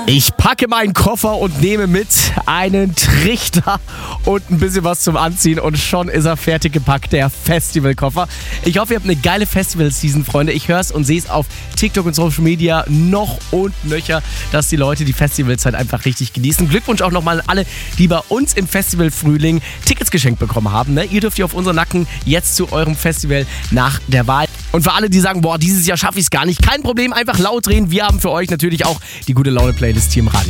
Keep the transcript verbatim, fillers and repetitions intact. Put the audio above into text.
Ich packe meinen Koffer und nehme mit einen Trichter und ein bisschen was zum Anziehen und schon ist er fertig gepackt, der Festivalkoffer. Ich hoffe, ihr habt eine geile Festival-Season, Freunde. Ich höre es und sehe es auf TikTok und Social Media noch und nöcher, dass die Leute die Festivalzeit einfach richtig genießen. Glückwunsch auch nochmal an alle, die bei uns im Festival-Frühling Tickets geschenkt bekommen haben. Ne? Ihr dürft ihr auf unseren Nacken jetzt zu eurem Festival nach der Wahl. Und für alle, die sagen, boah, dieses Jahr schaffe ich es gar nicht, kein Problem, einfach laut drehen. Wir haben für euch natürlich auch die gute Laune-Playlist hier im Radio.